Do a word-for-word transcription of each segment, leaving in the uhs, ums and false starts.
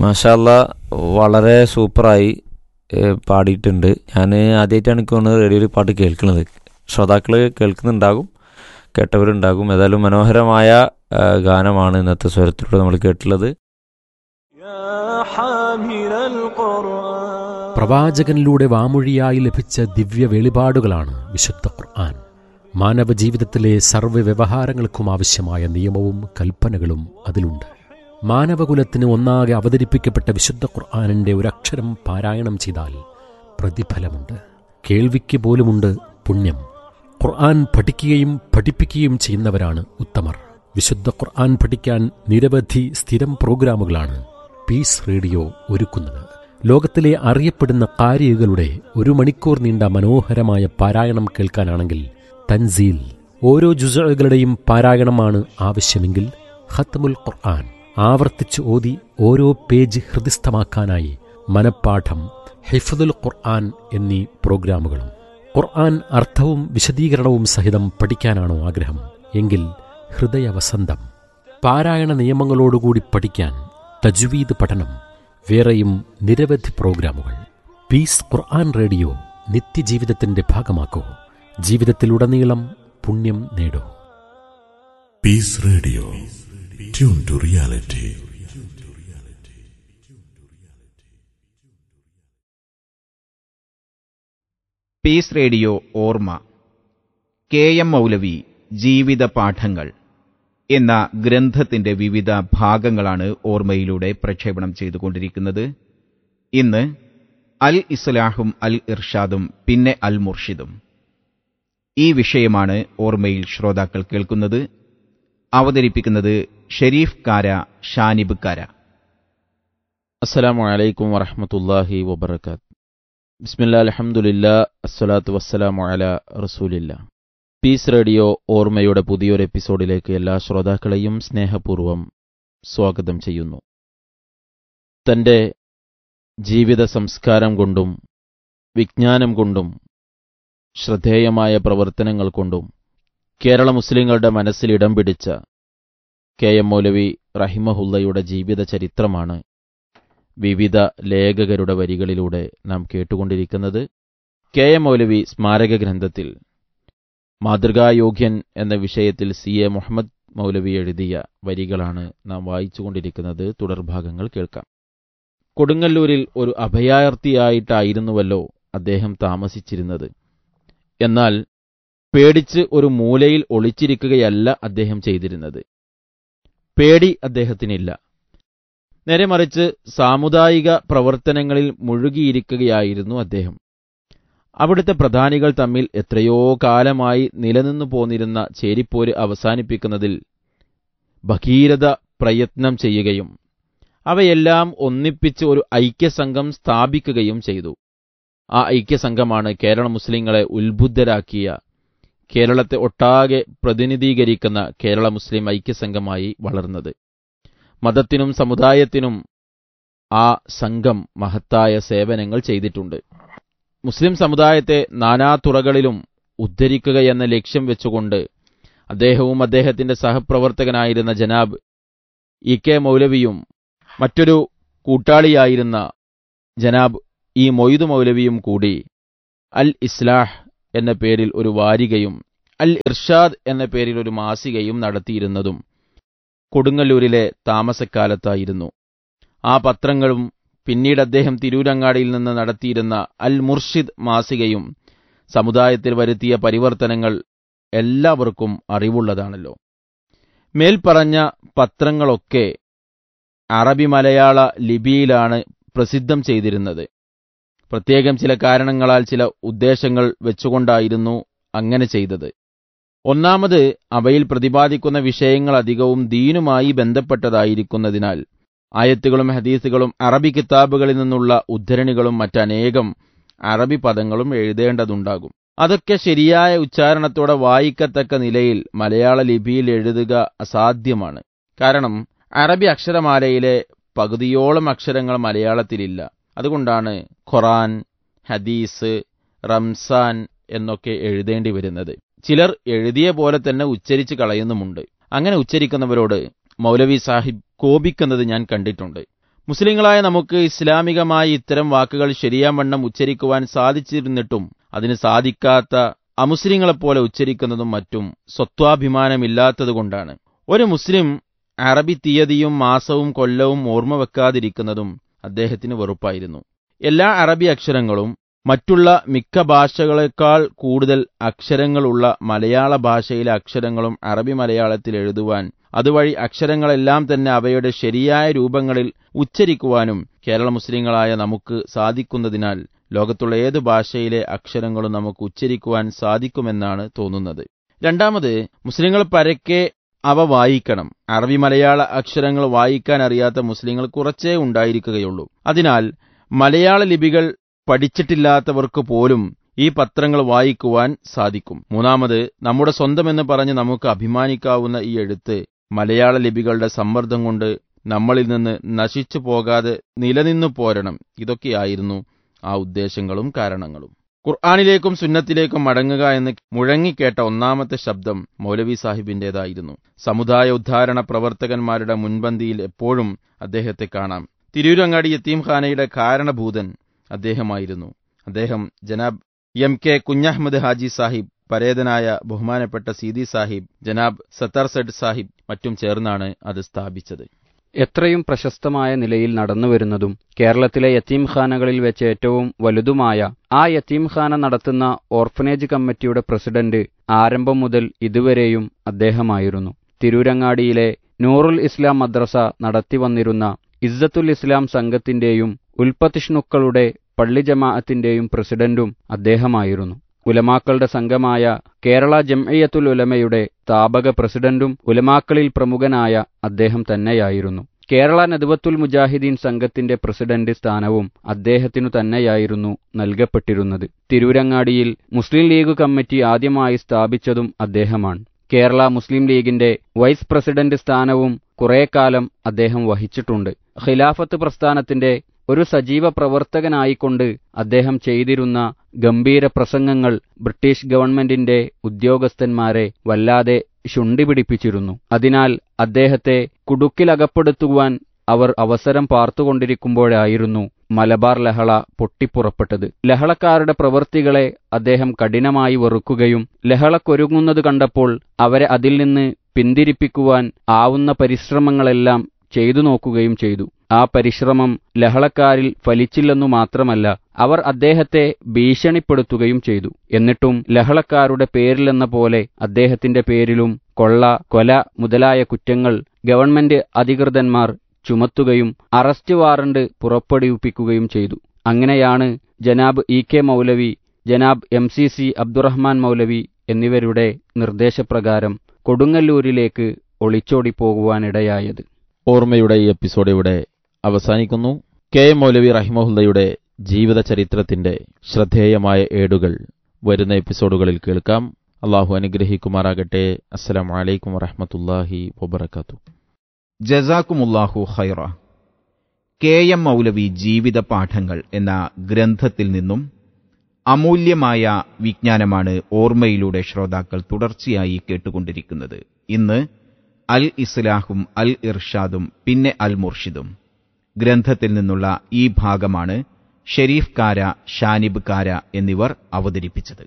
മാഷാ അല്ലാ, വളരെ സൂപ്പറായി പാടിയിട്ടുണ്ട്. ഞാൻ ആദ്യമായിട്ടാണ് എനിക്ക് തോന്നുന്നത് റേഡിയോയിൽ പാട്ട് കേൾക്കുന്നത്. ശ്രോതാക്കൾ കേൾക്കുന്നുണ്ടാകും, കേട്ടവരുണ്ടാകും. ഏതായാലും മനോഹരമായ ഗാനമാണ് ഇന്നത്തെ സ്വരത്തിലൂടെ നമ്മൾ കേട്ടുള്ളത്. പ്രവാചകനിലൂടെ വാമൊഴിയായി ലഭിച്ച ദിവ്യ വെളിപാടുകളാണ് വിശുദ്ധ ഖുർആൻ. മാനവ ജീവിതത്തിലെ സർവ്വ വ്യവഹാരങ്ങൾക്കും ആവശ്യമായ നിയമവും കൽപ്പനകളും അതിലുണ്ട്. മാനവകുലത്തിന് ഒന്നാകെ അവതരിപ്പിക്കപ്പെട്ട വിശുദ്ധ ഖുർആനിന്റെ ഒരക്ഷരം പാരായണം ചെയ്താൽ പ്രതിഫലമുണ്ട്, കേൾവിക്ക് പോലുമുണ്ട് പുണ്യം. ഖുർആൻ പഠിക്കുകയും പഠിപ്പിക്കുകയും ചെയ്യുന്നവരാണ് ഉത്തമർ. വിശുദ്ധ ഖുർആൻ പഠിക്കാൻ നിരവധി സ്ഥിരം പ്രോഗ്രാമുകളാണ് പീസ് റേഡിയോ ഒരുക്കുന്നത്. ലോകത്തിലെ അറിയപ്പെടുന്ന ഖാരികളുടെ ഒരു മണിക്കൂർ നീണ്ട മനോഹരമായ പാരായണം കേൾക്കാനാണെങ്കിൽ തൻസീൽ, ഓരോ ജുസുകളുടെയും പാരായണമാണ് ആവശ്യമെങ്കിൽ ഖത്മുൽ ഖുർആൻ, ആവർത്തിച്ച് ഓതി ഓരോ പേജ് ഹൃദിസ്ഥമാക്കാനായി മനപ്പാഠം, ഹിഫ്ദുൽ ഖുർആൻ എന്നീ പ്രോഗ്രാമുകളും. ഖുർആൻ അർത്ഥവും വിശദീകരണവും സഹിതം പഠിക്കാനാണോ ആഗ്രഹം? എങ്കിൽ ഹൃദയവസന്തം, പാരായണ നിയമങ്ങളോടുകൂടി പഠിക്കാൻ തജ്വീദ് പഠനം, വേറെയും നിരവധി പ്രോഗ്രാമുകൾ. പീസ് ഖുർആൻ റേഡിയോ നിത്യജീവിതത്തിന്റെ ഭാഗമാക്കൂ. ജീവിതത്തിലുടനീളം പുണ്യം നേടൂ. Piece radio, tune to reality. Piece radio ഓർമ്മ, കെ എം മൗലവി ജീവിത പാഠങ്ങൾ എന്ന ഗ്രന്ഥത്തിന്റെ വിവിധ ഭാഗങ്ങളാണ് ഓർമ്മയിലൂടെ പ്രക്ഷേപണം ചെയ്തുകൊണ്ടിരിക്കുന്നത്. ഇന്ന് അൽ ഇസ്ലാഹും അൽ ഇർഷാദും പിന്നെ അൽ മുർഷിദും, ഈ വിഷയമാണ് ഓർമ്മയിൽ ശ്രോതാക്കൾ കേൾക്കുന്നത്. അവതരിപ്പിക്കുന്നത് ഷെരീഫ് കാര, ഷാനിബ് കാര. അസ്സലാമു അലൈക്കും വറഹ്മത്തുള്ളാഹി വബറകാത്ത്. ബിസ്മില്ലാ, അൽഹംദുലില്ലാ, അസ്സലാത്തു വസ്സലാമു അലാ റസൂലില്ലാ. പീസ് റേഡിയോ ഓർമ്മയുടെ പുതിയൊരു എപ്പിസോഡിലേക്ക് എല്ലാ ശ്രോതാക്കളെയും സ്നേഹപൂർവ്വം സ്വാഗതം ചെയ്യുന്നു. തന്റെ ജീവിത സംസ്കാരം കൊണ്ടും വിജ്ഞാനം കൊണ്ടും ശ്രദ്ധേയമായ പ്രവർത്തനങ്ങൾ കൊണ്ടും കേരള മുസ്ലിങ്ങളുടെ മനസ്സിൽ ഇടം പിടിച്ച കെ എം മൗലവി റഹിമഹുല്ലയുടെ ജീവിത ചരിത്രമാണ് വിവിധ ലേഖകരുടെ വരികളിലൂടെ നാം കേട്ടുകൊണ്ടിരിക്കുന്നത്. കെ എം മൗലവി സ്മാരക ഗ്രന്ഥത്തിൽ മാതൃകായോഗ്യൻ എന്ന വിഷയത്തിൽ സി എ മുഹമ്മദ് മൗലവി എഴുതിയ വരികളാണ് നാം വായിച്ചുകൊണ്ടിരിക്കുന്നത്. തുടർഭാഗങ്ങൾ കേൾക്കാം. കൊടുങ്ങല്ലൂരിൽ ഒരു അഭയാർത്ഥിയായിട്ടായിരുന്നുവല്ലോ അദ്ദേഹം താമസിച്ചിരുന്നത്. എന്നാൽ പേടിച്ച് ഒരു മൂലയിൽ ഒളിച്ചിരിക്കുകയല്ല അദ്ദേഹം ചെയ്തിരുന്നത്. പേടി അദ്ദേഹത്തിനില്ല. നേരെ മറിച്ച് സാമുദായിക പ്രവർത്തനങ്ങളിൽ മുഴുകിയിരിക്കുകയായിരുന്നു അദ്ദേഹം. അവിടുത്തെ പ്രധാനികൾ തമ്മിൽ എത്രയോ കാലമായി നിലനിന്നു പോന്നിരുന്ന ചേരിപ്പോര് അവസാനിപ്പിക്കുന്നതിൽ ഭഗീരഥ പ്രയത്നം ചെയ്യുകയും അവയെല്ലാം ഒന്നിപ്പിച്ച് ഒരു ഐക്യസംഘം സ്ഥാപിക്കുകയും ചെയ്തു. ആ ഐക്യസംഘമാണ് കേരള മുസ്ലിങ്ങളെ ഉത്ബുദ്ധരാക്കിയ, കേരളത്തെ ഒട്ടാകെ പ്രതിനിധീകരിക്കുന്ന കേരള മുസ്ലിം ഐക്യസംഘമായി വളർന്നത്. മതത്തിനും സമുദായത്തിനും ആ സംഘം മഹത്തായ സേവനങ്ങൾ ചെയ്തിട്ടുണ്ട്. മുസ്ലിം സമുദായത്തെ നാനാതുറകളിലും ഉദ്ധരിക്കുകയെന്ന ലക്ഷ്യം വെച്ചുകൊണ്ട് അദ്ദേഹവും അദ്ദേഹത്തിന്റെ സഹപ്രവർത്തകനായിരുന്ന ജനാബ് ഇ കെ മൗലവിയും മറ്റൊരു കൂട്ടാളിയായിരുന്ന ജനാബ് ഇ മൊയ്തു മൗലവിയും കൂടി അൽ ഇസ്ലാഹ് എന്ന പേരിൽ ഒരു വാരികയും അൽ ഇർഷാദ് എന്ന പേരിൽ ഒരു മാസികയും നടത്തിയിരുന്നതും കൊടുങ്ങല്ലൂരിലെ താമസക്കാലത്തായിരുന്നു. ആ പത്രങ്ങളും പിന്നീട് അദ്ദേഹം തിരൂരങ്ങാടിയിൽ നിന്ന് നടത്തിയിരുന്ന അൽ മുർഷിദ് മാസികയും സമുദായത്തിൽ വരുത്തിയ പരിവർത്തനങ്ങൾ എല്ലാവർക്കും അറിവുള്ളതാണല്ലോ. മേൽപ്പറഞ്ഞ പത്രങ്ങളൊക്കെ അറബി മലയാള ലിപിയിലാണ് പ്രസിദ്ധം ചെയ്തിരുന്നത്. പ്രത്യേകം ചില കാരണങ്ങളാൽ ചില ഉദ്ദേശങ്ങൾ വെച്ചുകൊണ്ടായിരുന്നു അങ്ങനെ ചെയ്തത്. ഒന്നാമത്, അവയിൽ പ്രതിപാദിക്കുന്ന വിഷയങ്ങൾ അധികവും ദീനുമായി ബന്ധപ്പെട്ടതായിരിക്കുന്നതിനാൽ ആയത്തുകളും ഹദീസുകളും അറബി കിതാബുകളിൽ നിന്നുള്ള ഉദ്ധരണികളും മറ്റനേകം അറബി പദങ്ങളും എഴുതേണ്ടതുണ്ടാകും. അതൊക്കെ ശരിയായ ഉച്ചാരണത്തോടെ വായിക്കത്തക്ക നിലയിൽ മലയാള ലിപിയിൽ എഴുതുക അസാധ്യമാണ്. കാരണം അറബി അക്ഷരമാലയിലെ പകുതിയോളം അക്ഷരങ്ങൾ മലയാളത്തിലില്ല. അതുകൊണ്ടാണ് ഖുർആൻ, ഹദീസ്, റംസാൻ എന്നൊക്കെ എഴുതേണ്ടി വരുന്നത്. ചിലർ എഴുതിയ പോലെ തന്നെ ഉച്ചരിച്ച് കളയുന്നുമുണ്ട്. അങ്ങനെ ഉച്ചരിക്കുന്നവരോട് മൗലവി സാഹിബ് കോപിക്കുന്നത് ഞാൻ കണ്ടിട്ടുണ്ട്. മുസ്ലിങ്ങളായ നമുക്ക് ഇസ്ലാമികമായി ഇത്തരം വാക്കുകൾ ശരിയാവണ്ണം ഉച്ചരിക്കുവാൻ സാധിച്ചിരുന്നിട്ടും അതിന് സാധിക്കാത്ത അമുസ്ലിങ്ങളെപ്പോലെ ഉച്ചരിക്കുന്നതും മറ്റും സ്വത്വാഭിമാനമില്ലാത്തതുകൊണ്ടാണ്. ഒരു മുസ്ലിം അറബി തീയതിയും മാസവും കൊല്ലവും ഓർമ്മ വെക്കാതിരിക്കുന്നതും അദ്ദേഹത്തിന് വെറുപ്പായിരുന്നു. എല്ലാ അറബി അക്ഷരങ്ങളും മറ്റുള്ള മിക്ക ഭാഷകളെക്കാൾ കൂടുതൽ അക്ഷരങ്ങളുള്ള മലയാള ഭാഷയിലെ അക്ഷരങ്ങളും അറബി മലയാളത്തിൽ എഴുതുവാൻ, അതുവഴി അക്ഷരങ്ങളെല്ലാം തന്നെ അവയുടെ ശരിയായ രൂപങ്ങളിൽ ഉച്ചരിക്കുവാനും കേരള മുസ്ലിങ്ങളായ നമുക്ക് സാധിക്കുന്നതിനാൽ ലോകത്തുള്ള ഏത് ഭാഷയിലെ അക്ഷരങ്ങളും നമുക്ക് ഉച്ചരിക്കുവാൻ സാധിക്കുമെന്നാണ് തോന്നുന്നത്. രണ്ടാമത്, മുസ്ലിങ്ങൾ പരക്കെ അവ വായിക്കണം. അറബി മലയാള അക്ഷരങ്ങൾ വായിക്കാൻ അറിയാത്ത മുസ്ലിങ്ങൾ കുറച്ചേ ഉണ്ടായിരിക്കുകയുള്ളൂ. അതിനാൽ മലയാള ലിപികൾ പഠിച്ചിട്ടില്ലാത്തവർക്ക് പോലും ഈ പത്രങ്ങൾ വായിക്കുവാൻ സാധിക്കും. മൂന്നാമത്, നമ്മുടെ സ്വന്തമെന്ന് പറഞ്ഞ് നമുക്ക് അഭിമാനിക്കാവുന്ന ഈ എഴുത്ത് മലയാള ലിപികളുടെ സമ്മർദ്ദം കൊണ്ട് നമ്മളിൽ നിന്ന് നശിച്ചു പോകാതെ നിലനിന്നു പോരണം. ഇതൊക്കെയായിരുന്നു ആ ഉദ്ദേശങ്ങളും കാരണങ്ങളും. ഖുർആനിലേക്കും സുന്നത്തിലേക്കും മടങ്ങുക എന്ന് മുഴങ്ങിക്കേട്ട ഒന്നാമത്തെ ശബ്ദം മൗലവി സാഹിബിന്റേതായിരുന്നു. സമുദായ ഉദ്ധാരണ പ്രവർത്തകന്മാരുടെ മുൻപന്തിയിൽ എപ്പോഴും അദ്ദേഹത്തെ കാണാം. തിരൂരങ്ങാടി യത്തീംഖാനയുടെ കാരണഭൂതൻ അദ്ദേഹമായിരുന്നു. അദ്ദേഹം ജനാബ് എം കെ കുഞ്ഞഹമ്മദ് ഹാജി സാഹിബ്, പരേതനായ ബഹുമാനപ്പെട്ട സീതി സാഹിബ്, ജനാബ് സത്താർ സെഡ് സാഹിബ് മറ്റും ചേർന്നാണ് അത് സ്ഥാപിച്ചത്. എത്രയും പ്രശസ്തമായ നിലയിൽ നടന്നുവരുന്നതും കേരളത്തിലെ യത്തീംഖാനകളിൽ വെച്ച് ഏറ്റവും വലുതുമായ ആ യത്തീംഖാന നടത്തുന്ന ഓർഫനേജ് കമ്മിറ്റിയുടെ പ്രസിഡന്റ് ആരംഭം മുതൽ ഇതുവരെയും അദ്ദേഹമായിരുന്നു. തിരൂരങ്ങാടിയിലെ നൂറുൽ ഇസ്ലാം മദ്രസ നടത്തിവന്നിരുന്ന ഇസ്സത്തുൽ ഇസ്ലാം സംഘത്തിന്റെയും ഉൽപ്പത്തിഷ്ണുക്കളുടെ പള്ളി ജമാഅത്തിന്റെയും പ്രസിഡന്റും അദ്ദേഹമായിരുന്നു. ഉലമാക്കളുടെ സംഘമായ കേരള ജംഇയ്യത്തുൽ ഉലമയുടെ സ്ഥാപക പ്രസിഡന്റും ഉലമാക്കളിൽ പ്രമുഖനായ അദ്ദേഹം തന്നെയായിരുന്നു. കേരള നദ്വത്തുൽ മുജാഹിദീൻ സംഘത്തിന്റെ പ്രസിഡന്റ് സ്ഥാനവും അദ്ദേഹത്തിനു തന്നെയായിരുന്നു നൽകപ്പെട്ടിരുന്നത്. തിരൂരങ്ങാടിയിൽ മുസ്ലിം ലീഗ് കമ്മിറ്റി ആദ്യമായി സ്ഥാപിച്ചതും അദ്ദേഹമാണ്. കേരള മുസ്ലിം ലീഗിന്റെ വൈസ് പ്രസിഡന്റ് സ്ഥാനവും കുറേക്കാലം അദ്ദേഹം വഹിച്ചിട്ടുണ്ട്. ഖിലാഫത്ത് പ്രസ്ഥാനത്തിന്റെ ഒരു സജീവ പ്രവർത്തകനായിക്കൊണ്ട് അദ്ദേഹം ചെയ്തിരുന്ന ഗംഭീര പ്രസംഗങ്ങൾ ബ്രിട്ടീഷ് ഗവൺമെന്റിന്റെ ഉദ്യോഗസ്ഥന്മാരെ വല്ലാതെ ശുണ്ടിപിടിപ്പിച്ചിരുന്നു. അതിനാൽ അദ്ദേഹത്തെ കുടുക്കിലകപ്പെടുത്തുവാൻ അവർ അവസരം പാർത്തുകൊണ്ടിരിക്കുമ്പോഴായിരുന്നു മലബാർ ലഹള പൊട്ടിപ്പുറപ്പെട്ടത്. ലഹളക്കാരുടെ പ്രവൃത്തികളെ അദ്ദേഹം കഠിനമായി വെറുക്കുകയും ലഹളക്കൊരുങ്ങുന്നത് കണ്ടപ്പോൾ അവരെ അതിൽ നിന്ന് പിന്തിരിപ്പിക്കുവാൻ ആവുന്ന പരിശ്രമങ്ങളെല്ലാം ചെയ്തു നോക്കുകയും ചെയ്തു. ആ പരിശ്രമം ലഹളക്കാരിൽ ഫലിച്ചില്ലെന്നു മാത്രമല്ല, അവർ അദ്ദേഹത്തെ ഭീഷണിപ്പെടുത്തുകയും ചെയ്തു. എന്നിട്ടും ലഹളക്കാരുടെ പേരിലെന്ന പോലെ അദ്ദേഹത്തിന്റെ പേരിലും കൊള്ള, കൊല മുതലായ കുറ്റങ്ങൾ ഗവൺമെന്റ് അധികൃതന്മാർ ചുമത്തുകയും അറസ്റ്റ് വാറണ്ട് പുറപ്പെടുവിപ്പിക്കുകയും ചെയ്തു. അങ്ങനെയാണ് ജനാബ് ഇ കെ മൗലവി, ജനാബ് എം സി സി അബ്ദുറഹ്മാൻ മൗലവി എന്നിവരുടെ നിർദ്ദേശപ്രകാരം കൊടുങ്ങല്ലൂരിലേക്ക് ഒളിച്ചോടിപ്പോകുവാനിടയായത്. ഓർമ്മയുടെ ഈ എപ്പിസോഡ് ഇവിടെ അവസാനിക്കുന്നു. കെ എം മൗലവി റഹിമഹുല്ലയുടെ ജീവിത ചരിത്രത്തിന്റെ ശ്രദ്ധേയമായ ഏടുകൾ വരുന്ന എപ്പിസോഡുകളിൽ കേൾക്കാം. അള്ളാഹു അനുഗ്രഹിക്കുമാറാകട്ടെ. അസ്സലാമു അലൈക്കും വറഹ്മത്തുള്ളാഹി വബറകാതുഹു. ജസാക്കുമുല്ലാഹു ഖൈറ. കെ എം മൗലവി ജീവിത പാഠങ്ങൾ എന്ന ഗ്രന്ഥത്തിൽ നിന്നും അമൂല്യമായ വിജ്ഞാനമാണ് ഓർമ്മയിലൂടെ ശ്രോതാക്കൾ തുടർച്ചയായി കേട്ടുകൊണ്ടിരിക്കുന്നത്. ഇന്ന് അൽ ഇസ്ലാഹും അൽ ഇർഷാദും പിന്നെ അൽ മുർഷിദും ഗ്രന്ഥത്തിൽ നിന്നുള്ള ഈ ഭാഗമാണ് ഷെരീഫ് കാര, ഷാനിബ് കാര എന്നിവർ അവതരിപ്പിച്ചത്.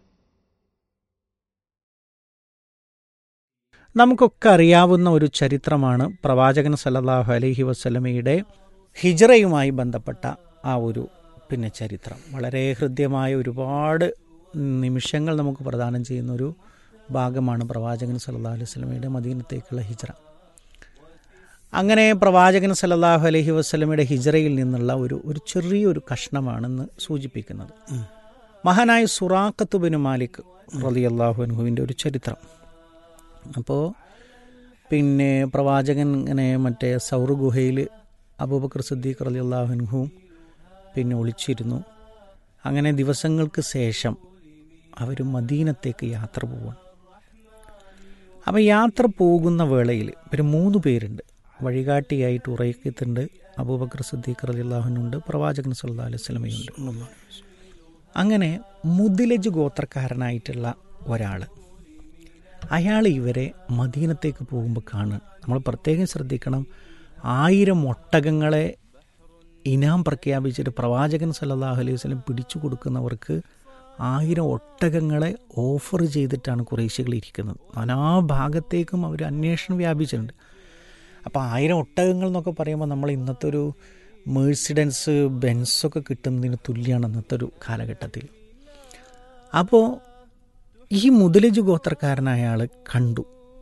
നമുക്കൊക്കെ അറിയാവുന്ന ഒരു ചരിത്രമാണ് പ്രവാചകൻ സല്ലല്ലാഹു അലൈഹി വസല്ലമയുടെ ഹിജ്റയുമായി ബന്ധപ്പെട്ട ആ ഒരു പിന്നെ ചരിത്രം. വളരെ ഹൃദ്യമായ ഒരുപാട് നിമിഷങ്ങൾ നമുക്ക് പ്രദാനം ചെയ്യുന്നൊരു ഭാഗമാണ് പ്രവാചകൻ സല്ലല്ലാഹു അലൈഹി വസല്ലമയുടെ മദീനത്തേക്കുള്ള ഹിജ്റ. അങ്ങനെ പ്രവാചകൻ സല്ലല്ലാഹു അലൈഹി വസല്ലമയുടെ ഹിജ്റയിൽ നിന്നുള്ള ഒരു ഒരു ചെറിയൊരു കഷ്ണമാണെന്ന് സൂചിപ്പിക്കുന്നത് മഹാനായ സുറാഖത്ത് ബിൻ മാലിക് റളിയല്ലാഹു അൻഹുവിൻ്റെ ഒരു ചരിത്രം. അപ്പോൾ പിന്നെ പ്രവാചകൻ ഇങ്ങനെ മറ്റേ സൗർ ഗുഹയിൽ അബൂബക്കർ സിദ്ദീഖ് റളിയല്ലാഹു അൻഹുവും പിന്നെ ഒളിച്ചിരുന്നു. അങ്ങനെ ദിവസങ്ങൾക്ക് ശേഷം അവർ മദീനത്തേക്ക് യാത്ര പോവാണ്. അപ്പോൾ യാത്ര പോകുന്ന വേളയിൽ ഇവർ മൂന്ന് പേരുണ്ട്. വഴികാട്ടിയായിട്ട് ഉറയ്ക്കത്തുണ്ട്, അബൂബക്കർ സിദ്ദീഖ് റളിയല്ലാഹു അൻഹു ഉണ്ട്, പ്രവാചകൻ സല്ലല്ലാഹു അലൈഹി വസല്ലമയുണ്ട്. അങ്ങനെ മുദ്ലിജ് ഗോത്രക്കാരനായിട്ടുള്ള ഒരാൾ, അയാൾ ഇവരെ മദീനത്തേക്ക് പോകുമ്പോൾ കാണുക. നമ്മൾ പ്രത്യേകം ശ്രദ്ധിക്കണം, ആയിരം ഒട്ടകങ്ങളെ ഇനാം പ്രഖ്യാപിച്ചിട്ട് പ്രവാചകൻ സല്ലല്ലാഹു അലൈഹി വസല്ലം പിടിച്ചു കൊടുക്കുന്നവർക്ക് ആയിരം ഒട്ടകങ്ങളെ ഓഫർ ചെയ്തിട്ടാണ് ഖുറൈശികൾ ഇരിക്കുന്നത്. നാനാ ഭാഗത്തേക്കും അവർ അന്വേഷണം വ്യാപിച്ചിട്ടുണ്ട്. അപ്പോൾ ആയിരം ഒട്ടകങ്ങൾ എന്നൊക്കെ പറയുമ്പോൾ നമ്മൾ ഇന്നത്തെ ഒരു മേഴ്സിഡൻസ് ബെൻസൊക്കെ കിട്ടുന്നതിന് തുല്യമാണ് ഇന്നത്തെ ഒരു കാലഘട്ടത്തിൽ. അപ്പോൾ ഈ മുദലിജ് ഗോത്രക്കാരനായ ആൾ കണ്ടു.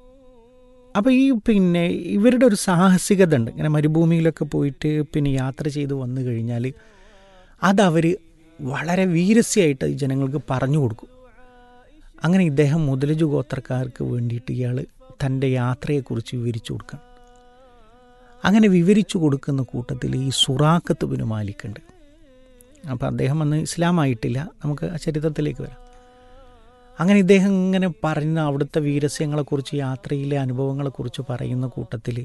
അപ്പോൾ ഈ പിന്നെ ഇവരുടെ ഒരു സാഹസികത ഉണ്ട്. ഇങ്ങനെ മരുഭൂമിയിലൊക്കെ പോയിട്ട് പിന്നെ യാത്ര ചെയ്ത് വന്നു കഴിഞ്ഞാൽ അതവർ വളരെ വീരസ്യമായിട്ട് ജനങ്ങൾക്ക് പറഞ്ഞു കൊടുക്കും. അങ്ങനെ ഇദ്ദേഹം മുദലിജ് ഗോത്രക്കാർക്ക് വേണ്ടിയിട്ട് ഇയാൾ തൻ്റെ യാത്രയെക്കുറിച്ച് വിവരിച്ചു കൊടുക്കണം. അങ്ങനെ വിവരിച്ചു കൊടുക്കുന്ന കൂട്ടത്തിൽ ഈ സുറാഖത്ത് ബിൻ മാലിക് ഉണ്ട്. അപ്പോൾ അദ്ദേഹം അന്ന് ഇസ്ലാമായിട്ടില്ല. നമുക്ക് ആ ചരിത്രത്തിലേക്ക് വരാം. അങ്ങനെ ഇദ്ദേഹം ഇങ്ങനെ പറയുന്ന അവിടുത്തെ വീരസ്യങ്ങളെക്കുറിച്ച്, യാത്രയിലെ അനുഭവങ്ങളെക്കുറിച്ച് പറയുന്ന കൂട്ടത്തിൽ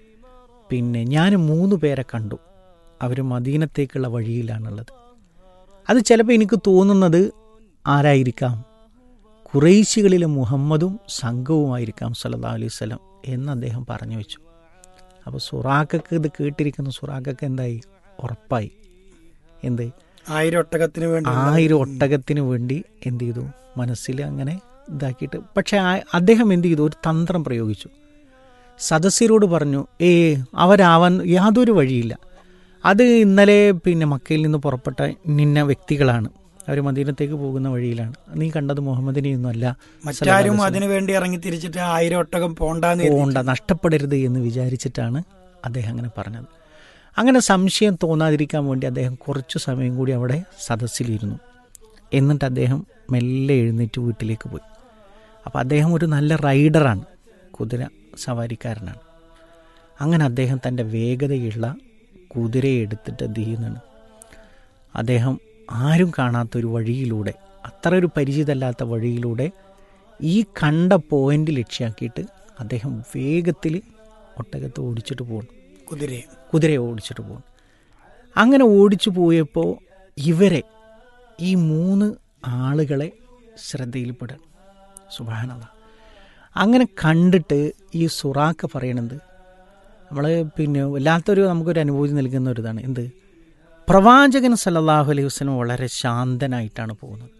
പിന്നെ ഞാൻ മൂന്ന് പേരെ കണ്ടു. അവർ മദീനത്തേക്കുള്ള വഴിയിലാണുള്ളത്. അത് ചിലപ്പോൾ എനിക്ക് തോന്നുന്നത് ആരായിരിക്കാം? ഖുറൈശികളിലെ മുഹമ്മദും സംഘവുമായിരിക്കാം സല്ലല്ലാഹു അലൈഹി വസല്ലം എന്ന് അദ്ദേഹം പറഞ്ഞു വെച്ചു. അപ്പോൾ സുറാഖക്ക് ഇത് കേട്ടിരിക്കുന്ന സുറാഖക്ക് എന്തായി? ഉറപ്പായി. എന്ത്? ആയിരം ഒട്ടകത്തിന് വേണ്ടി ആയിരം ഒട്ടകത്തിന് വേണ്ടി എന്ത് ചെയ്തു? മനസ്സിൽ അങ്ങനെ ഇതാക്കിയിട്ട്. പക്ഷേ അദ്ദേഹം എന്ത് ചെയ്തു? ഒരു തന്ത്രം പ്രയോഗിച്ചു. സദസ്യരോട് പറഞ്ഞു, ഏ അവരാവാൻ യാതൊരു വഴിയില്ല. അത് ഇന്നലെ പിന്നെ മക്കയിൽ നിന്ന് പുറപ്പെട്ട നിന്ന വ്യക്തികളാണ്. അവർ മദീനത്തേക്ക് പോകുന്ന വഴിയിലാണ്. നീ കണ്ടത് മുഹമ്മദിനെയൊന്നും അല്ല. മറ്റാരും അതിനു വേണ്ടി ഇറങ്ങി തിരിച്ചിട്ട് ആയിരം ഒട്ടകം പോണ്ടാന്ന് പോണ്ട, നഷ്ടപ്പെടരുത് എന്ന് വിചാരിച്ചിട്ടാണ് അദ്ദേഹം അങ്ങനെ പറഞ്ഞത്. അങ്ങനെ സംശയം തോന്നാതിരിക്കാൻ വേണ്ടി അദ്ദേഹം കുറച്ചു സമയം കൂടി അവിടെ സദസ്സിലിരുന്നു. എന്നിട്ട് അദ്ദേഹം മെല്ലെ എഴുന്നേറ്റ് വീട്ടിലേക്ക് പോയി. അപ്പോൾ അദ്ദേഹം ഒരു നല്ല റൈഡറാണ്, കുതിര സവാരിക്കാരനാണ്. അങ്ങനെ അദ്ദേഹം തൻ്റെ വേഗതയുള്ള കുതിരയെ എടുത്തിട്ട് എന്ത് ചെയ്യുന്നതാണ്? അദ്ദേഹം ആരും കാണാത്തൊരു വഴിയിലൂടെ, അത്ര ഒരു പരിചിതമല്ലാത്ത വഴിയിലൂടെ ഈ കണ്ട പോയിന്റ് ലക്ഷ്യമാക്കിയിട്ട് അദ്ദേഹം വേഗത്തിൽ ഒട്ടകത്തെ ഓടിച്ചിട്ട് പോകണം. കുതിരയെ കുതിരയെ ഓടിച്ചിട്ട് പോകണം. അങ്ങനെ ഓടിച്ചു പോയപ്പോൾ ഇവരെ ഈ മൂന്ന് ആളുകളെ ശ്രദ്ധയിൽപ്പെടാൻ സുബ്ഹാനല്ലാഹ്. അങ്ങനെ കണ്ടിട്ട് ഈ സുറാഖ പറയണത് നമ്മൾ പിന്നെ വല്ലാത്തൊരു നമുക്കൊരു അനുഭൂതി നൽകുന്ന ഒരു ഇതാണ്. എന്ത്? പ്രവാചകൻ സല്ലല്ലാഹു അലൈഹി വസല്ലം വളരെ ശാന്തനായിട്ടാണ് പോകുന്നത്.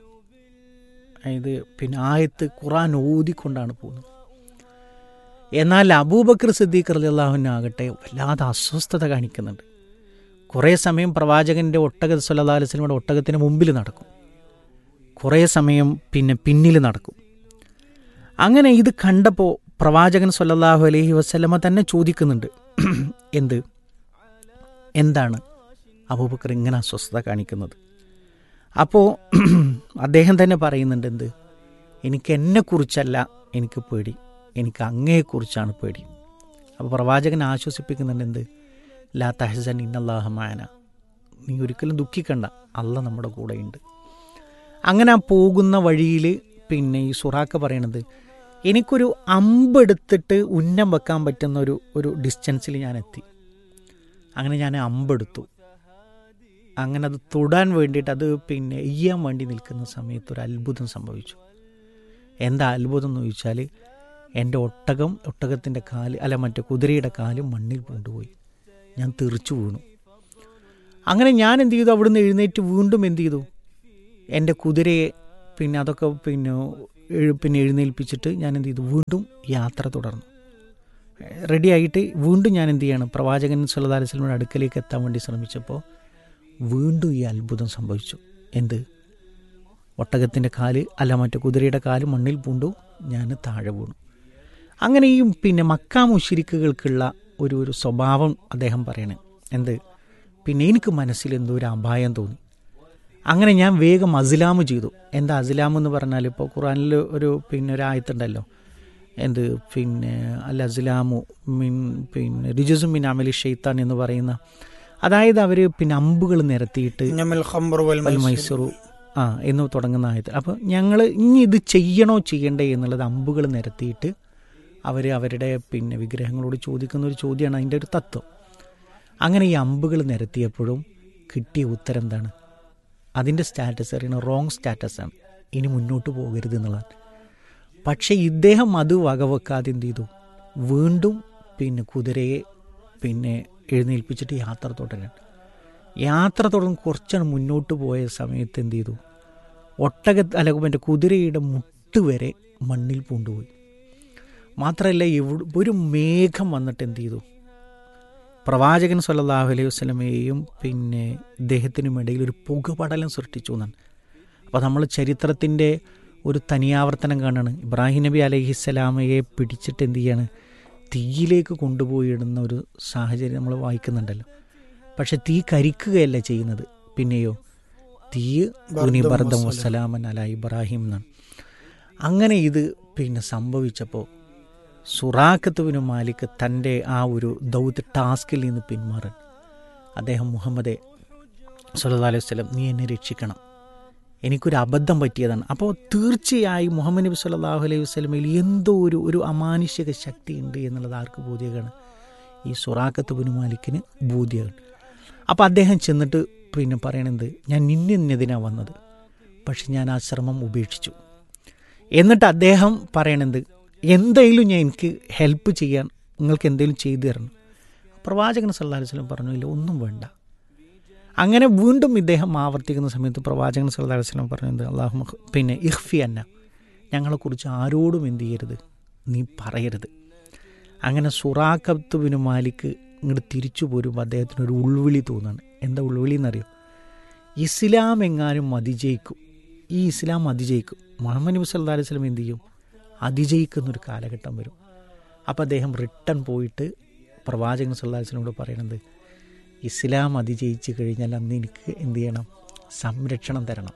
അതായത് പിന്നെ ആയത്ത് ഖുർആൻ ഓതിക്കൊണ്ടാണ് പോകുന്നത്. എന്നാൽ അബൂബക്കർ സിദ്ദീഖ് റളിയല്ലാഹു അൻഹു ആകട്ടെ വല്ലാതെ അസ്വസ്ഥത കാണിക്കുന്നുണ്ട്. കുറേ സമയം പ്രവാചകൻ്റെ ഒട്ടക സല്ലല്ലാഹു അലൈഹി വസല്ലമയുടെ ഒട്ടകത്തിന് മുമ്പിൽ നടക്കും, കുറേ സമയം പിന്നെ പിന്നിൽ നടക്കും. അങ്ങനെ ഇത് കണ്ടപ്പോൾ പ്രവാചകൻ സല്ലല്ലാഹു അലൈഹി വസല്ലമ തന്നെ ചോദിക്കുന്നുണ്ട്, എന്ത് എന്താണ് അബൂബക്കർ ഇങ്ങനെ അസ്വസ്ഥത കാണിക്കുന്നത്? അപ്പോൾ അദ്ദേഹം തന്നെ പറയുന്നുണ്ട്, എന്ത്? എനിക്ക് എന്നെക്കുറിച്ചല്ല എനിക്ക് പേടി, എനിക്ക് അങ്ങയെക്കുറിച്ചാണ് പേടി. അപ്പോൾ പ്രവാചകൻ ആശ്വസിപ്പിക്കുന്നുണ്ട്, എന്ത്? ലാ തഹ്സൻ ഇന്നല്ലാഹ മഅന, നീ ഒരിക്കലും ദുഃഖിക്കണ്ട, അല്ലാഹ് നമ്മുടെ കൂടെയുണ്ട്. അങ്ങനെ ആ പോകുന്ന വഴിയിൽ പിന്നെ ഈ സുറാഖ പറയണത്, എനിക്കൊരു അമ്പെടുത്തിട്ട് ഉന്നം വെക്കാൻ പറ്റുന്ന ഒരു ഒരു ഡിസ്റ്റൻസിൽ ഞാൻ എത്തി. അങ്ങനെ ഞാൻ അമ്പെടുത്തു. അങ്ങനെ അത് തൊടാൻ വേണ്ടിയിട്ട്, അത് പിന്നെ എയ്യാൻ വേണ്ടി നിൽക്കുന്ന സമയത്ത് ഒരു അത്ഭുതം സംഭവിച്ചു. എന്താ അത്ഭുതം എന്ന് ചോദിച്ചാൽ, എൻ്റെ ഒട്ടകം ഒട്ടകത്തിൻ്റെ കാല് അല്ല മറ്റേ കുതിരയുടെ കാല് മണ്ണിൽ കൊണ്ടുപോയി. ഞാൻ തെറിച്ചു വീണു. അങ്ങനെ ഞാൻ എന്ത് ചെയ്തു? അവിടുന്ന് എഴുന്നേറ്റ് വീണ്ടും എന്ത് ചെയ്തു? എൻ്റെ കുതിരയെ പിന്നെ അതൊക്കെ പിന്നെ പിന്നെ എഴുന്നേൽപ്പിച്ചിട്ട് ഞാൻ എന്ത് ചെയ്തു? വീണ്ടും യാത്ര തുടർന്നു. റെഡിയായിട്ട് വീണ്ടും ഞാൻ എന്ത് ചെയ്യണം? പ്രവാചകൻ സല്ലല്ലാഹു അലൈഹി വസല്ലമയുടെ അടുക്കലേക്ക് എത്താൻ വേണ്ടി ശ്രമിച്ചപ്പോൾ വീണ്ടും ഈ അത്ഭുതം സംഭവിച്ചു. എന്ത്? ഒട്ടകത്തിൻ്റെ കാല് അല്ല മറ്റേ കുതിരയുടെ കാല് മണ്ണിൽ പൂണ്ടു, ഞാൻ താഴെ വീണു. അങ്ങനെ ഈ പിന്നെ മക്കാ മുശ്രിക്കുകൾക്കുള്ള ഒരു ഒരു സ്വഭാവം അദ്ദേഹം പറയണേ. എന്ത്? പിന്നെ എനിക്ക് മനസ്സിൽ എന്തോ ഒരു അപായം തോന്നി. അങ്ങനെ ഞാൻ വേഗം അസ്ലാമ് ചെയ്തു. എന്താ അസ്ലാം എന്ന് പറഞ്ഞാൽ, ഇപ്പോൾ ഖുർആനിൽ ഒരു പിന്നെ ഒരു ആയത്തുണ്ടല്ലോ, എന്ത് പിന്നെ അൽ അസ്ലാമു മിൻ പിന്നെ റിജുസു മിൻ അമലി ഷൈത്താൻ എന്ന് പറയുന്ന, അതായത് അവർ പിന്നെ അമ്പുകൾ നിരത്തിയിട്ട് മൈസൂറു ആ എന്ന് തുടങ്ങുന്ന ആയത്ത്. അപ്പോൾ ഞങ്ങൾ ഇനി ഇത് ചെയ്യണോ ചെയ്യണ്ടേ എന്നുള്ളത് അമ്പുകൾ നിരത്തിയിട്ട് അവർ അവരുടെ പിന്നെ വിഗ്രഹങ്ങളോട് ചോദിക്കുന്ന ഒരു ചോദ്യമാണ് അതിൻ്റെ ഒരു തത്വം. അങ്ങനെ ഈ അമ്പുകൾ നിരത്തിയപ്പോഴും കിട്ടിയ ഉത്തരം എന്താണ്? അതിൻ്റെ സ്റ്റാറ്റസ് അറിയണം, റോങ് സ്റ്റാറ്റസാണ്, ഇനി മുന്നോട്ട് പോകരുത് എന്നുള്ളതാണ്. പക്ഷേ ഇദ്ദേഹം അത് വകവെക്കാതെ എന്ത് ചെയ്തു? വീണ്ടും പിന്നെ കുതിരയെ പിന്നെ എഴുന്നേൽപ്പിച്ചിട്ട് യാത്ര തുടരാൻ. യാത്ര തുടർന്ന് കുറച്ചാണ് മുന്നോട്ട് പോയ സമയത്ത് എന്ത് ചെയ്തു, ഒട്ടക അല്ല മറ്റേ കുതിരയുടെ മുട്ട് വരെ മണ്ണിൽ പൂണ്ടുപോയി. മാത്രമല്ല എവിടെ ഒരു മേഘം വന്നിട്ട് എന്ത് ചെയ്തു, പ്രവാചകൻ സല്ലല്ലാഹു അലൈഹി വസല്ലമയെയും പിന്നെ ഇദ്ദേഹത്തിനും ഇടയിൽ ഒരു പുകപടലം സൃഷ്ടിച്ചു എന്നാണ്. അപ്പോൾ നമ്മൾ ചരിത്രത്തിൻ്റെ ഒരു തനിയാവർത്തനം കാണുകയാണ്. ഇബ്രാഹിം നബി അലൈഹിസ്സലാമയെ പിടിച്ചിട്ട് എന്ത് ചെയ്യാണ്, തീയിലേക്ക് കൊണ്ടുപോയി ഇടുന്ന ഒരു സാഹചര്യം നമ്മൾ വായിക്കുന്നുണ്ടല്ലോ. പക്ഷെ തീ കരിക്കുകയല്ല ചെയ്യുന്നത്, പിന്നെയോ തീ ബർദം വസ്സലാമൻ അല ഇബ്രാഹിം എന്നാണ്. അങ്ങനെ ഇത് പിന്നെ സംഭവിച്ചപ്പോൾ സുറാഖത്ത് ബിൻ മാലിക് തൻ്റെ ആ ഒരു ദൗത്യ ടാസ്കിൽ നിന്ന് പിന്മാറാൻ അദ്ദേഹം മുഹമ്മദെ സല്ലല്ലാഹു അലൈഹി വസല്ലം നീ എന്നെ രക്ഷിക്കണം, എനിക്കൊരു അബദ്ധം പറ്റിയതാണ്. അപ്പോൾ തീർച്ചയായും മുഹമ്മദ് നബി സല്ലല്ലാഹു അലൈഹി വസല്ലമയിൽ എന്തോ ഒരു ഒരു അമാനുഷിക ശക്തി ഉണ്ട് എന്നുള്ളത് ആർക്ക് ബോധ്യമാണ്? ഈ സുറാഖത്ത് ബിൻ മാലിക്കിന് ബോധ്യമാണ്. അപ്പോൾ അദ്ദേഹം ചെന്നിട്ട് പിന്നെ പറയണത്, ഞാൻ നിന്നെതിനാണ് വന്നത്, പക്ഷെ ഞാൻ ആ ശ്രമം ഉപേക്ഷിച്ചു. എന്നിട്ട് അദ്ദേഹം പറയണത്, എന്തെങ്കിലും ഞാൻ എനിക്ക് ഹെൽപ്പ് ചെയ്യാൻ നിങ്ങൾക്ക് എന്തെങ്കിലും ചെയ്തു തരണം. പ്രവാചകൻ സല്ലല്ലാഹു അലൈഹി വസല്ലം പറഞ്ഞു, ഇല്ല ഒന്നും വേണ്ട. അങ്ങനെ വീണ്ടും ഇദ്ദേഹം ആവർത്തിക്കുന്ന സമയത്ത് പ്രവാചകൻ സല്ലല്ലാഹു അലൈഹി വസല്ലം പറഞ്ഞത്, അല്ലാഹുമ്മ പിന്നെ ഇഖ്ഫി അന്ന, ഞങ്ങളെക്കുറിച്ച് ആരോടും എന്ത് ചെയ്യരുത്, നീ പറയരുത്. അങ്ങനെ സുറാഖത്ത് ബിൻ മാലിക് ഇങ്ങോട്ട് തിരിച്ചു പോരുമ്പോൾ അദ്ദേഹത്തിനൊരു ഉൾവിളി തോന്നുകയാണ്. എന്താ ഉൾവിളി എന്നറിയോ? ഇസ്ലാം എങ്ങാനും അതിജയിക്കും, ഈ ഇസ്ലാം അതിജയിക്കും, മുഹമ്മദ് നബി സല്ലല്ലാഹു അലൈഹി വസല്ലം എന്ത് ചെയ്യും, അതിജയിക്കുന്നൊരു കാലഘട്ടം വരും. അപ്പോൾ അദ്ദേഹം റിട്ടേൺ പോയിട്ട് പ്രവാചകൻ സല്ലല്ലാഹു അലൈഹി വസല്ലമയോട് പറയണത്, ഇസ്ലാം അതിജയിച്ച് കഴിഞ്ഞാൽ അന്ന് എനിക്ക് എന്ത് ചെയ്യണം, സംരക്ഷണം തരണം.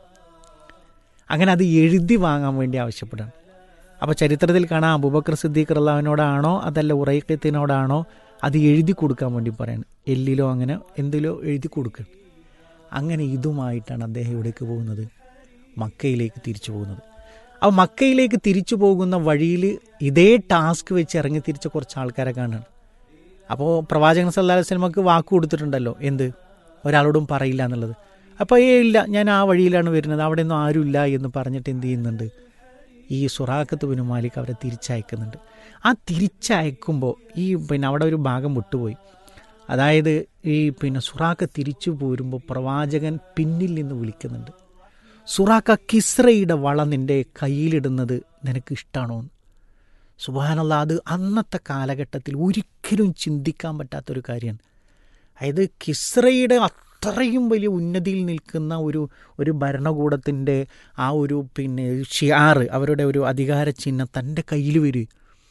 അങ്ങനെ അത് എഴുതി വാങ്ങാൻ വേണ്ടി ആവശ്യപ്പെടാണ്. അപ്പോൾ ചരിത്രത്തിൽ കാണാം, അബൂബക്കർ സിദ്ദീഖ് റളിയല്ലാഹുവിനോടാണോ അതല്ല ഉറൈഖത്തിനോടാണോ അത് എഴുതി കൊടുക്കാൻ വേണ്ടി പറയാണ്, എല്ലിലോ അങ്ങനെ എന്തിലോ എഴുതി കൊടുക്കുക. അങ്ങനെ ഇതുമായിട്ടാണ് അദ്ദേഹം എവിടേക്ക് പോകുന്നത്, മക്കയിലേക്ക് തിരിച്ചു പോകുന്നത്. അപ്പോൾ മക്കയിലേക്ക് തിരിച്ചു പോകുന്ന വഴിയിൽ ഇതേ ടാസ്ക് വെച്ച് ഇറങ്ങി തിരിച്ച കുറച്ച് ആൾക്കാരെ കാണുകയാണ്. അപ്പോൾ പ്രവാചകൻ സല്ലല്ലാഹു അലൈഹി വസല്ലമക്ക് വാക്ക് കൊടുത്തിട്ടുണ്ടല്ലോ, എന്ത്, ഒരാളോടും പറയില്ല എന്നുള്ളത്. അപ്പോൾ ഏ ഇല്ല, ഞാൻ ആ വഴിയിലാണ് വരുന്നത്, അവിടെ ഒന്നും ആരുമില്ല എന്ന് പറഞ്ഞിട്ട് എന്ത് ചെയ്യുന്നുണ്ട്, ഈ സുറാഖത്ത് ബിൻ മാലിക് അവരെ തിരിച്ചയക്കുന്നുണ്ട്. ആ തിരിച്ചയക്കുമ്പോൾ ഈ പിന്നെ അവിടെ ഒരു ഭാഗം വിട്ടുപോയി. അതായത് ഈ പിന്നെ സുറാഖ തിരിച്ചു പോരുമ്പോൾ പ്രവാചകൻ പിന്നിൽ നിന്ന് വിളിക്കുന്നുണ്ട്, സുറാഖ കിസ്രയുടെ വള നിൻ്റെ കയ്യിലിടുന്നത് നിനക്ക് ഇഷ്ടമാണോ എന്ന്. സുബ്ഹാനല്ലാഹ്, അത് അന്നത്തെ കാലഘട്ടത്തിൽ ഒരിക്കലും ചിന്തിക്കാൻ പറ്റാത്തൊരു കാര്യമാണ്. അതായത് കിസ്രയുടെ അത്രയും വലിയ ഉന്നതിയിൽ നിൽക്കുന്ന ഒരു ഒരു ഭരണകൂടത്തിൻ്റെ ആ ഒരു പിന്നെ ഷിയാർ, അവരുടെ ഒരു അധികാര ചിഹ്നം തൻ്റെ കയ്യിൽ വരും.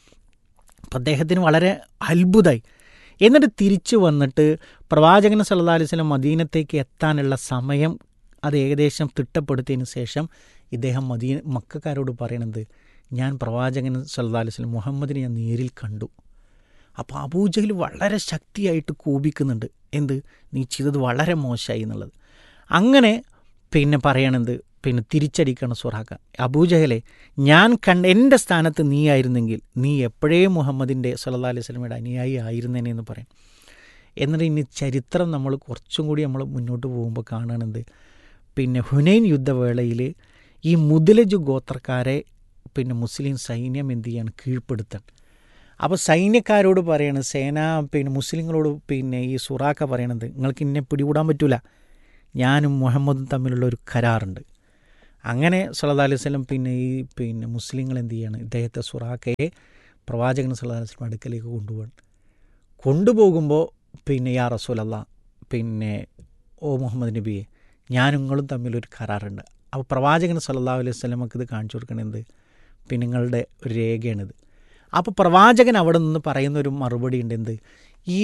അപ്പം അദ്ദേഹത്തിന് വളരെ അത്ഭുതമായി. എന്നിട്ട് തിരിച്ചു വന്നിട്ട് പ്രവാചകൻ സല്ലല്ലാഹു അലൈഹി വസല്ലം മദീനത്തേക്ക് എത്താനുള്ള സമയം അത് ഏകദേശം തിട്ടപ്പെടുത്തിയതിന് ശേഷം ഇദ്ദേഹം മദീന മക്കക്കാരോട് പറയണത്, ഞാൻ പ്രവാചകൻ സല്ലല്ലാഹു അലൈഹി വസല്ലം മുഹമ്മദിനെ ഞാൻ നേരിൽ കണ്ടു. അപ്പോൾ അബൂജഹൽ വളരെ ശക്തിയായിട്ട് കോപിക്കുന്നുണ്ട്, എന്ത്, നീ ചെയ്തത് വളരെ മോശമായി എന്നുള്ളത്. അങ്ങനെ പിന്നെ പറയണത്, പിന്നെ തിരിച്ചടിക്കണം സുറാഖ, അബൂജഹലെ, ഞാൻ കണ്ട എൻ്റെ സ്ഥാനത്ത് നീ ആയിരുന്നെങ്കിൽ നീ എപ്പോഴേ മുഹമ്മദിൻ്റെ സല്ലല്ലാഹു അലൈഹി വസല്ലമയുടെ അനുയായി ആയിരുന്നേനെ എന്ന് പറയും. എന്നിട്ട് ഇനി ചരിത്രം നമ്മൾ കുറച്ചും കൂടി നമ്മൾ മുന്നോട്ട് പോകുമ്പോൾ കാണുന്നത്, പിന്നെ ഹുനൈൻ യുദ്ധവേളയിൽ ഈ മുദ്ലജ് ഗോത്രക്കാരെ പിന്നെ മുസ്ലിം സൈന്യം എന്ത് ചെയ്യാണ്, കീഴ്പ്പെടുത്താൻ. അപ്പോൾ സൈന്യക്കാരോട് പറയണത്, സേന പിന്നെ മുസ്ലിങ്ങളോട് പിന്നെ ഈ സുറാഖ പറയണത്, നിങ്ങൾക്ക് ഇന്നെ പിടികൂടാൻ പറ്റില്ല, ഞാനും മുഹമ്മദും തമ്മിലുള്ള ഒരു കരാറുണ്ട്. അങ്ങനെ സല്ലല്ലാഹു അലൈഹി വസല്ലം പിന്നെ ഈ പിന്നെ മുസ്ലിങ്ങൾ എന്ത് ചെയ്യാണ്, ഇദ്ദേഹത്തെ സുറാഖയെ പ്രവാചകൻ സല്ലല്ലാഹു അലൈഹി വസല്ലം അടുക്കലേക്ക് കൊണ്ടുപോകണം. കൊണ്ടുപോകുമ്പോൾ പിന്നെ യാ റസൂലല്ലാഹ്, പിന്നെ ഓ മുഹമ്മദ് നബിയെ, ഞാൻ നിങ്ങളും തമ്മിലൊരു കരാറുണ്ട്. അപ്പോൾ പ്രവാചകൻ സല്ലല്ലാഹു അലൈഹി വസല്ലമക്ക് ഇത് കാണിച്ചു കൊടുക്കണത് പിന്നെ നിങ്ങളുടെ ഒരു രേഖയാണിത്. അപ്പോൾ പ്രവാചകൻ അവിടെ നിന്ന് പറയുന്ന ഒരു മറുപടി ഉണ്ട്, എന്ത്, ഈ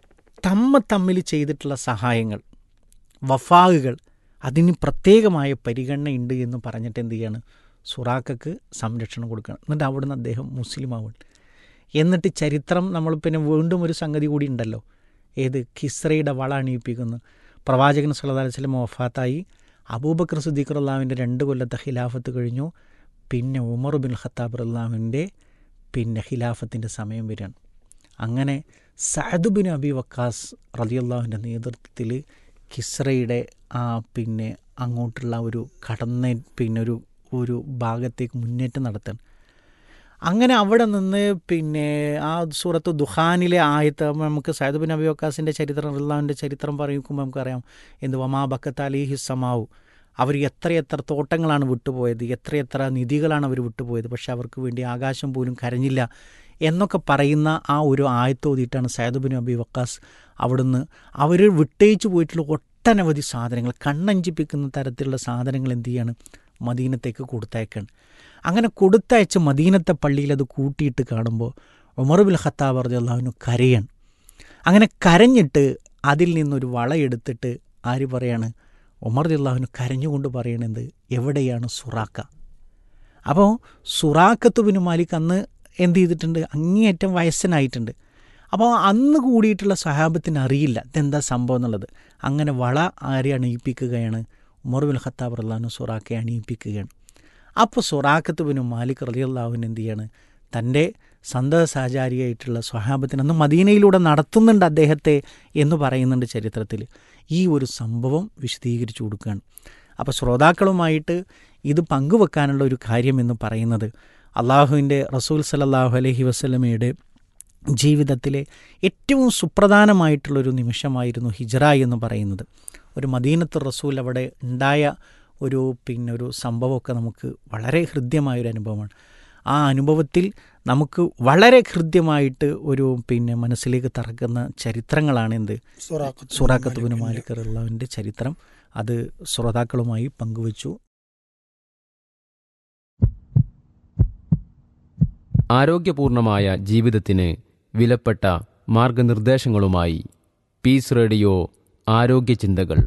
തമ്മ തമ്മിൽ ചെയ്തിട്ടുള്ള സഹായങ്ങൾ, വഫാകൾ, അതിന് പ്രത്യേകമായ പരിഗണനയുണ്ട് എന്ന് പറഞ്ഞിട്ട് എന്ത് ചെയ്യാണ്, സുറാഖക്ക് സംരക്ഷണം കൊടുക്കണം. എന്നിട്ട് അവിടുന്ന് അദ്ദേഹം മുസ്ലിം ആവുകയാണ്. എന്നിട്ട് ചരിത്രം നമ്മൾ പിന്നെ വീണ്ടും ഒരു സംഗതി കൂടി ഉണ്ടല്ലോ, ഏത്, കിസ്രയുടെ വള അണിയിപ്പിക്കുന്നു. പ്രവാചകൻ സല്ലല്ലാഹു അലൈഹി വസല്ലം വഫാത്തായി, അബൂബക്കർ സിദ്ദീഖ് റളിയല്ലാഹുവിൻ്റെ രണ്ട് കൊല്ലത്തെ ഖിലാഫത്ത് കഴിഞ്ഞു. പിന്നെ ഉമർ ബിൻ ഖത്താബ് റളിയല്ലാഹുവിൻ്റെ പിന്നെ ഖിലാഫത്തിൻ്റെ സമയം വരികയാണ്. അങ്ങനെ സഅദ് ബിൻ അബി വക്കാസ് റളിയല്ലാഹുവിൻ്റെ നേതൃത്വത്തിൽ കിസ്രയുടെ ആ പിന്നെ അങ്ങോട്ടുള്ള ഒരു കടന്ന പിന്നെ ഒരു ഒരു ഭാഗത്തേക്ക് മുന്നേറ്റം നടത്താൻ. അങ്ങനെ അവിടെ നിന്ന് പിന്നെ ആ സൂറത്ത് ദുഹാനിലെ ആയത്ത് നമുക്ക് സയ്യിദ് ബിൻ അബി വക്കാസിൻ്റെ ചരിത്രം റളിയല്ലാഹുവിൻ്റെ ചരിത്രം പറയുമ്പോൾ നമുക്കറിയാം എന്ത് വമാ ബക്കത്ത് അലൈഹി സമാവു, അവർ എത്രയെത്ര തോട്ടങ്ങളാണ് വിട്ടുപോയത്, എത്രയെത്ര നിധികളാണ് അവർ വിട്ടുപോയത്, പക്ഷെ അവർക്ക് വേണ്ടി ആകാശം പോലും കരഞ്ഞില്ല എന്നൊക്കെ പറയുന്ന ആ ഒരു ആയത്തോതിയിട്ടാണ് സയ്യിദ് ബിൻ അബി വക്കാസ് അവിടുന്ന് അവർ വിട്ടയിച്ചു പോയിട്ടുള്ള ഒട്ടനവധി സാധനങ്ങൾ, കണ്ണഞ്ചിപ്പിക്കുന്ന തരത്തിലുള്ള സാധനങ്ങൾ എന്ത് ചെയ്യാണ്, മദീനത്തേക്ക് കൊടുത്തയക്കാണ്. അങ്ങനെ കൊടുത്തയച്ച് മദീനത്തെ പള്ളിയിൽ അത് കൂട്ടിയിട്ട് കാണുമ്പോൾ ഉമർ ബിൻ ഖത്താബ് റളിയല്ലാഹു അൻഹു കരയാണ്. അങ്ങനെ കരഞ്ഞിട്ട് അതിൽ നിന്നൊരു വളയെടുത്തിട്ട് ആര് പറയാണ്, ഉമർ റളിയല്ലാഹു അൻഹു കരഞ്ഞുകൊണ്ട് പറയണത് എവിടെയാണ് സുറാക്ക. അപ്പോൾ സുറാഖത്ത് ബിൻ മാലിക് അന്ന് എന്ത് ചെയ്തിട്ടുണ്ട്, അങ്ങേയറ്റം വയസ്സനായിട്ടുണ്ട്. അപ്പോൾ അന്ന് കൂടിയിട്ടുള്ള സഹാബത്തിന് അറിയില്ല ഇതെന്താ സംഭവം എന്നുള്ളത്. അങ്ങനെ വള ആരെ അണിയിപ്പിക്കുകയാണ്, ഉമർ ബിൻ ഖത്താബ് റളിയല്ലാഹു അൻഹു സുറാഖയെ അണിയിപ്പിക്കുകയാണ്. അപ്പോൾ സുറാഖത്ത് ബിൻ മാലിക് റളിയല്ലാഹു അൻഹു എന്ത് ചെയ്യാണ്, തൻ്റെ സന്തത സഹചാരിയായിട്ടുള്ള സ്വഹാബത്തിന് അന്ന് മദീനയിലൂടെ നടത്തുന്നുണ്ട് അദ്ദേഹത്തെ എന്ന് പറയുന്നുണ്ട് ചരിത്രത്തിൽ. ഈ ഒരു സംഭവം വിശദീകരിച്ചു കൊടുക്കുകയാണ്. അപ്പോൾ ശ്രോതാക്കളുമായിട്ട് ഇത് പങ്കുവെക്കാനുള്ള ഒരു കാര്യം എന്ന് പറയുന്നത് അള്ളാഹുവിൻ്റെ റസൂൽ സല്ലല്ലാഹു അലൈഹി വസല്ലമയുടെ ജീവിതത്തിലെ ഏറ്റവും സുപ്രധാനമായിട്ടുള്ളൊരു നിമിഷമായിരുന്നു ഹിജ്റ എന്ന് പറയുന്നത്. ഒരു മദീനത്തുർ റസൂൽ അവിടെ ഉണ്ടായ ഒരു പിന്നെ ഒരു സംഭവമൊക്കെ നമുക്ക് വളരെ ഹൃദ്യമായൊരു അനുഭവമാണ്. ആ അനുഭവത്തിൽ നമുക്ക് വളരെ ഹൃദ്യമായിട്ട് ഒരു പിന്നെ മനസ്സിലേക്ക് തറക്കുന്ന ചരിത്രങ്ങളാണ് എന്ത് സുറാഖത്ത് ബിൻ മാലിക് റളിയല്ലാഹുവിൻ്റെ ചരിത്രം. അത് ശ്രോതാക്കളുമായി പങ്കുവച്ചു. ആരോഗ്യപൂർണമായ ജീവിതത്തിന് വിലപ്പെട്ട മാർഗനിർദ്ദേശങ്ങളുമായി പീസ് റേഡിയോ ആരോഗ്യ ചിന്തകൾ.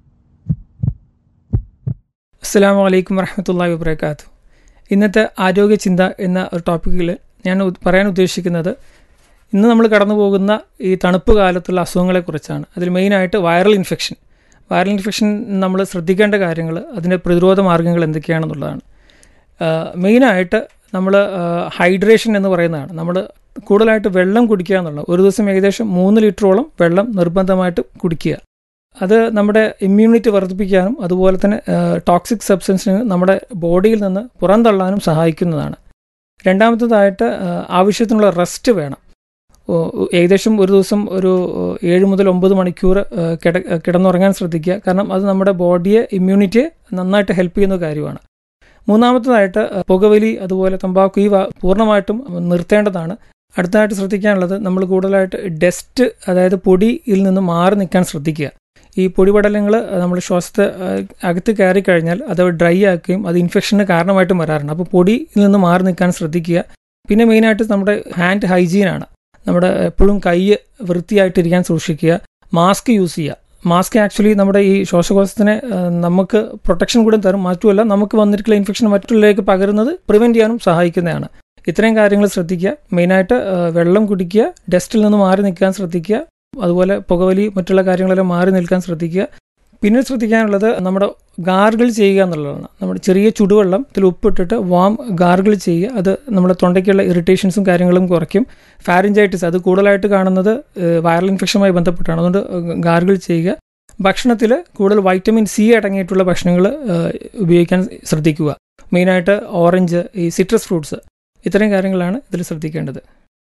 അസ്സലാമു അലൈക്കും വറഹ്മത്തുള്ളാഹി വബറകാതുഹു. ഇന്നത്തെ ആരോഗ്യ ചിന്ത എന്ന ഒരു ടോപ്പിക്കിൽ ഞാൻ പറയാൻ ഉദ്ദേശിക്കുന്നത് ഇന്ന് നമ്മൾ കടന്നു പോകുന്ന ഈ തണുപ്പ് കാലത്തുള്ള അസുഖങ്ങളെക്കുറിച്ചാണ്. അതിൽ മെയിനായിട്ട് വൈറൽ ഇൻഫെക്ഷൻ. വൈറൽ ഇൻഫെക്ഷൻ നമ്മൾ ശ്രദ്ധിക്കേണ്ട കാര്യങ്ങൾ, അതിൻ്റെ പ്രതിരോധ മാർഗ്ഗങ്ങൾ എന്തൊക്കെയാണെന്നുള്ളതാണ്. മെയിനായിട്ട് നമ്മൾ ഹൈഡ്രേഷൻ എന്ന് പറയുന്നതാണ്. നമ്മൾ കൂടുതലായിട്ട് വെള്ളം കുടിക്കുക എന്നുള്ളത്. ഒരു ദിവസം ഏകദേശം മൂന്ന് ലിറ്ററോളം വെള്ളം നിർബന്ധമായിട്ട് കുടിക്കുക. അത് നമ്മുടെ ഇമ്മ്യൂണിറ്റി വർദ്ധിപ്പിക്കാനും അതുപോലെ തന്നെ ടോക്സിക് സബ്സ്റ്റൻസിന് നമ്മുടെ ബോഡിയിൽ നിന്ന് പുറന്തള്ളാനും സഹായിക്കുന്നതാണ്. രണ്ടാമത്തേതായിട്ട് ആവശ്യത്തിനുള്ള റെസ്റ്റ് വേണം. ഏകദേശം ഒരു ദിവസം ഒരു ഏഴ് മുതൽ ഒമ്പത് മണിക്കൂർ കിട കിടന്നുറങ്ങാൻ ശ്രദ്ധിക്കുക. കാരണം അത് നമ്മുടെ ബോഡിയെ ഇമ്മ്യൂണിറ്റിയെ നന്നായിട്ട് ഹെൽപ്പ് ചെയ്യുന്ന കാര്യമാണ്. മൂന്നാമത്തേതായിട്ട് പുകവലി അതുപോലെ തമ്പാക്കു ഇവ പൂർണ്ണമായിട്ടും നിർത്തേണ്ടതാണ്. അടുത്തതായിട്ട് ശ്രദ്ധിക്കാനുള്ളത് നമ്മൾ കൂടുതലായിട്ട് ഡസ്റ്റ്, അതായത് പൊടിയിൽ നിന്ന് മാറി നിൽക്കാൻ ശ്രദ്ധിക്കുക. ഈ പൊടിപടലങ്ങൾ നമ്മൾ ശ്വാസത്തെ അകത്ത് കയറി കഴിഞ്ഞാൽ അത് ഡ്രൈ ആക്കുകയും അത് ഇൻഫെക്ഷന് കാരണമായിട്ടും വരാറുണ്ട്. അപ്പോൾ പൊടിയിൽ നിന്ന് മാറി നിൽക്കാൻ ശ്രദ്ധിക്കുക. പിന്നെ മെയിനായിട്ട് നമ്മുടെ ഹാൻഡ് ഹൈജീനാണ്. നമ്മുടെ എപ്പോഴും കൈ വൃത്തിയായിട്ടിരിക്കാൻ സൂക്ഷിക്കുക. മാസ്ക് യൂസ് ചെയ്യുക. മാസ്ക് ആക്ച്വലി നമ്മുടെ ഈ ശ്വാസകോശത്തിനെ നമുക്ക് പ്രൊട്ടക്ഷൻ കൂടെ തരും. മറ്റുമല്ല, നമുക്ക് വന്നിട്ടുള്ള ഇൻഫെക്ഷൻ മറ്റുള്ളവരിലേക്ക് പകരുന്നത് പ്രിവെൻറ്റ് ചെയ്യാനും സഹായിക്കുന്നതാണ്. ഇത്രയും കാര്യങ്ങൾ ശ്രദ്ധിക്കുക. മെയിനായിട്ട് വെള്ളം കുടിക്കുക, ഡസ്റ്റിൽ നിന്ന് മാറി നിൽക്കാൻ ശ്രദ്ധിക്കുക, അതുപോലെ പുകവലി മറ്റുള്ള കാര്യങ്ങളെല്ലാം മാറി നിൽക്കാൻ ശ്രദ്ധിക്കുക. പിന്നെ ശ്രദ്ധിക്കാനുള്ളത് നമ്മുടെ ഗാർഗിൾ ചെയ്യുക എന്നുള്ളതാണ്. നമ്മുടെ ചെറിയ ചുടുവെള്ളം ഇതിൽ ഉപ്പിട്ടിട്ട് വാം ഗാർഗിൾ ചെയ്യുക. അത് നമ്മുടെ തൊണ്ടയ്ക്കുള്ള ഇറിറ്റേഷൻസും കാര്യങ്ങളും കുറയ്ക്കും. ഫാരിഞ്ചൈറ്റിസ് അത് കൂടുതലായിട്ട് കാണുന്നത് വൈറൽ ഇൻഫെക്ഷനുമായി ബന്ധപ്പെട്ടാണ്. അതുകൊണ്ട് ഗാർഗിൾ ചെയ്യുക. ഭക്ഷണത്തിൽ കൂടുതൽ വൈറ്റമിൻ സി അടങ്ങിയിട്ടുള്ള ഭക്ഷണങ്ങൾ ഉപയോഗിക്കാൻ ശ്രദ്ധിക്കുക. മെയിനായിട്ട് ഓറഞ്ച്, ഈ സിട്രസ് ഫ്രൂട്ട്സ്, ഇത്തരം കാര്യങ്ങളാണ് ഇതിൽ ശ്രദ്ധിക്കേണ്ടത്.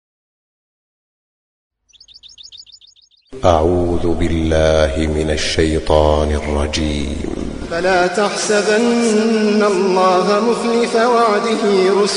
أعوذ بالله من الشيطان الرجيم. فلا تحسبن الله مخلف وعده رسله